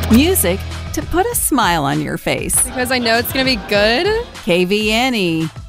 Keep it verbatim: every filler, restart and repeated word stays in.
Music to put a smile on your face. Because I know it's going to be good. K V N E.